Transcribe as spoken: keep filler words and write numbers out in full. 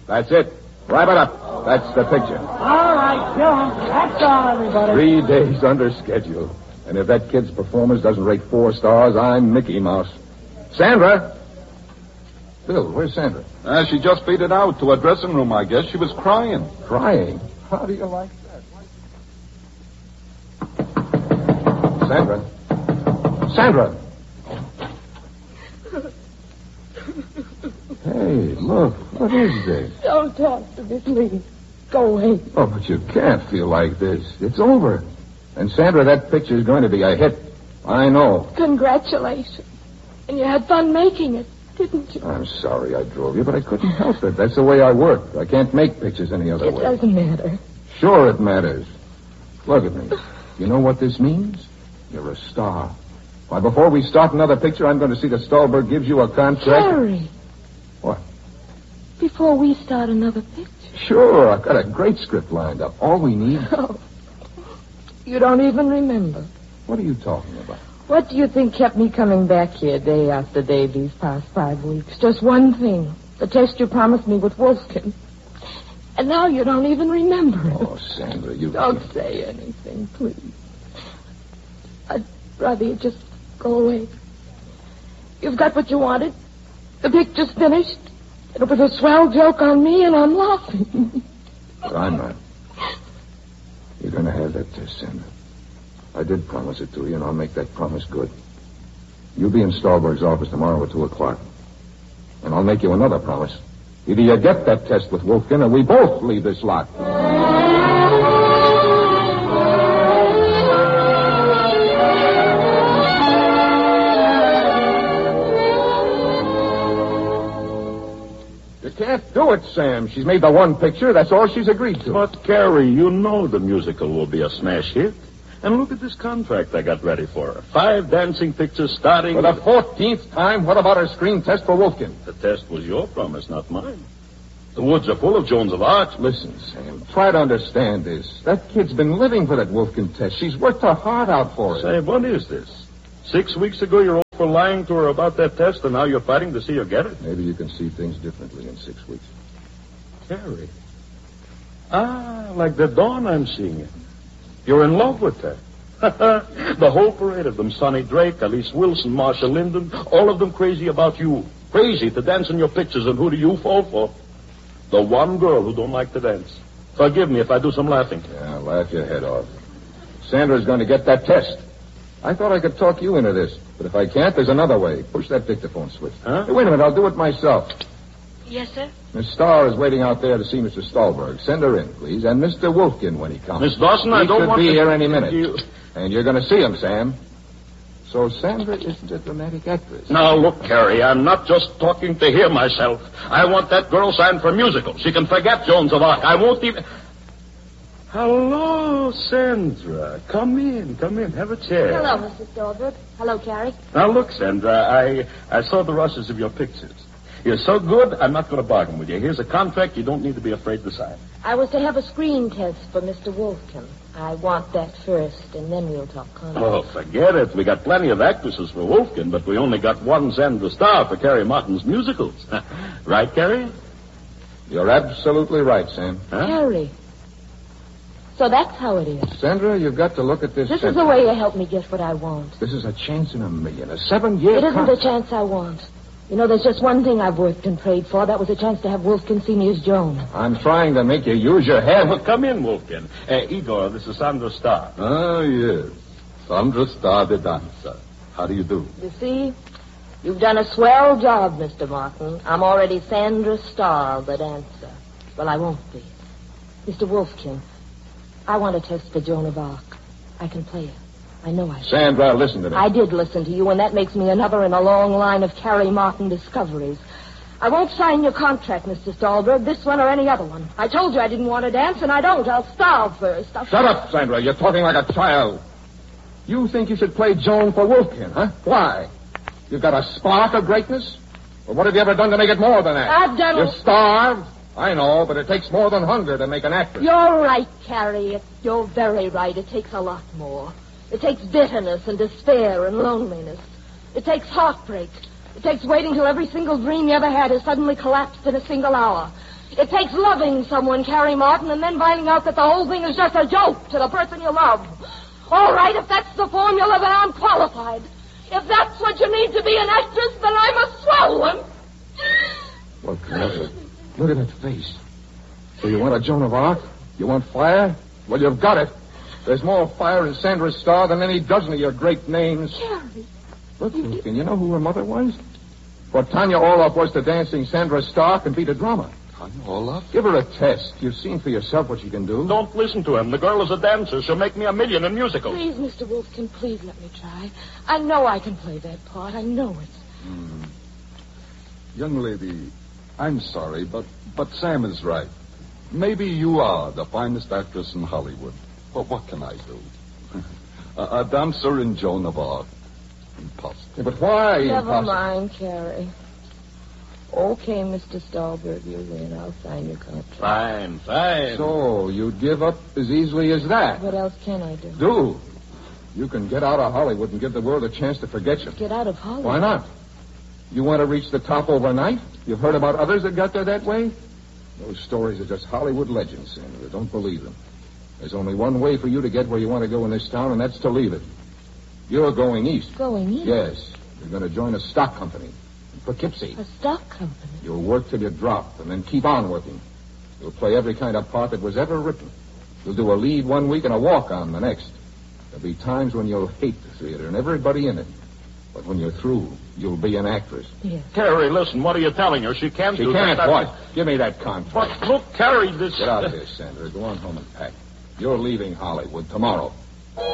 That's it. Wrap it up. That's the picture. All right, Bill. That's all, everybody. Three days under schedule. And if that kid's performance doesn't rate four stars, I'm Mickey Mouse. Sandra! Bill, where's Sandra? Uh, she just beat it out to her dressing room, I guess. She was crying. Crying? How do you like that? Sandra? Sandra! Hey, look. What is this? Don't talk to me, please. Go away. Oh, but you can't feel like this. It's over. And, Sandra, that picture's going to be a hit. I know. Congratulations. And you had fun making it, didn't you? I'm sorry I drove you, but I couldn't help it. That's the way I work. I can't make pictures any other It way. It doesn't matter. Sure it matters. Look at me. You know what this means? You're a star. Why, before we start another picture, I'm going to see that Stahlberg gives you a contract. Harry. What? Before we start another picture. Sure, I've got a great script lined up. All we need... Oh. You don't even remember. What are you talking about? What do you think kept me coming back here day after day these past five weeks? Just one thing. The test you promised me with Wolfkin. And now you don't even remember it. Oh, Sandra, you... Don't say anything, please. I'd rather you just go away. You've got what you wanted. The picture's finished. It was a swell joke on me, and I'm laughing. But I'm not. You're going to have that test, Sandra. I did promise it to you, and I'll make that promise good. You'll be in Stahlberg's office tomorrow at two o'clock. And I'll make you another promise. Either you get that test with Wolfkin, or we both leave this lot. You can't do it, Sam. She's made the one picture. That's all she's agreed to. But, Carrie, you know the musical will be a smash hit. And look at this contract I got ready for her. Five dancing pictures starting... For the fourteenth time, what about her screen test for Wolfkin? The test was your promise, not mine. The woods are full of Joans of Arc. Listen, Sam, try to understand this. That kid's been living for that Wolfkin test. She's worked her heart out for it. Say, what is this? Six weeks ago, you're all for lying to her about that test, and now you're fighting to see her get it? Maybe you can see things differently in six weeks. Carrie. Ah, like the dawn I'm seeing it. You're in love with her. The whole parade of them, Sonny Drake, Elise Wilson, Marsha Linden, all of them crazy about you. Crazy to dance in your pictures, and who do you fall for? The one girl who don't like to dance. Forgive me if I do some laughing. Yeah, laugh your head off. Sandra's going to get that test. I thought I could talk you into this, but if I can't, there's another way. Push that dictaphone switch. Huh? Hey, wait a minute, I'll do it myself. Yes, sir? Miss Starr is waiting out there to see Mister Stahlberg. Send her in, please, and Mister Wolfkin when he comes. Miss Dawson, I he don't should want be to... here any minute. You... And you're going to see him, Sam. So Sandra isn't a dramatic actress. Now, look, Carrie, I'm not just talking to hear myself. I want that girl signed for musical. She can forget Joans of Arc. I won't even... Hello, Sandra. Come in, come in. Have a chair. Hello, Mister Stahlberg. Hello, Carrie. Now, look, Sandra, I, I saw the rushes of your pictures. You're so good, I'm not going to bargain with you. Here's a contract you don't need to be afraid to sign. I was to have a screen test for Mister Wolfkin. I want that first, and then we'll talk contract. Oh, forget it. We got plenty of actresses for Wolfkin, but we only got one Sandra Starr for Carrie Martin's musicals. Right, Carrie? You're absolutely right, Sam. Huh? Carrie. So that's how it is. Sandra, you've got to look at this... This is the way you help me get what I want. This is a chance in a million, a seven-year... It isn't con- the chance I want. You know, there's just one thing I've worked and prayed for. That was a chance to have Wolfkin see me as Joan. I'm trying to make you use your head. Well, come in, Wolfkin. Uh, Igor, this is Sandra Starr. Ah, yes. Sandra Starr, the dancer. How do you do? You see, you've done a swell job, Mister Martin. I'm already Sandra Starr, the dancer. Well, I won't be. Mister Wolfkin, I want a test for Joan of Arc. I can play her. I know I can. Sandra, listen to me. I did listen to you, and that makes me another in a long line of Carrie Martin discoveries. I won't sign your contract, Mister Stahlberg, this one or any other one. I told you I didn't want to dance, and I don't. I'll starve first. I'll... Shut up, Sandra. You're talking like a child. You think you should play Joan for Wolfkin, huh? Why? You've got a spark of greatness? Well, what have you ever done to make it more than that? I've done... You're starved? I know, but it takes more than hunger to make an actress. You're right, Carrie. You're very right. It takes a lot more. It takes bitterness and despair and loneliness. It takes heartbreak. It takes waiting till every single dream you ever had has suddenly collapsed in a single hour. It takes loving someone, Carrie Martin, and then finding out that the whole thing is just a joke to the person you love. All right, if that's the formula, then I'm qualified. If that's what you need to be an actress, then I'm a swell one. Well, Carrie, look at that face. So you want a Joan of Arc? You want fire? Well, you've got it. There's more fire in Sandra Starr than any dozen of your great names. Carrie. Look, Wilkin, you know who her mother was? What Tanya Orloff was to dancing Sandra Starr can be to drama. Tanya Orloff? Give her a test. You've seen for yourself what she can do. Don't listen to him. The girl is a dancer. She'll make me a million in musicals. Please, Mister Wolfkin, please let me try. I know I can play that part. I know it. Hmm. Young lady, I'm sorry, but, but Sam is right. Maybe you are the finest actress in Hollywood. But what can I do? a, a dancer in Joan of Arc. Impossible. Yeah, but why? Never impossible? mind, Carrie. Okay, Mister Stahlberg, you win. I'll sign your contract. Fine, fine. So, you'd give up as easily as that? What else can I do? Do. You can get out of Hollywood and give the world a chance to forget you. Get out of Hollywood? Why not? You want to reach the top overnight? You've heard about others that got there that way? Those stories are just Hollywood legends, Sandra. Don't believe them. There's only one way for you to get where you want to go in this town, and that's to leave it. You're going east. Going east? Yes. You're going to join a stock company in Poughkeepsie. A stock company? You'll work till you drop, and then keep on working. You'll play every kind of part that was ever written. You'll do a lead one week and a walk-on the next. There'll be times when you'll hate the theater and everybody in it. But when you're through, you'll be an actress. Yes. Carrie, listen, what are you telling her? She can't She do can't that. what? Give me that contract. But look, Carrie, this... Get out of here, Sandra. Go on home and pack. You're leaving Hollywood tomorrow.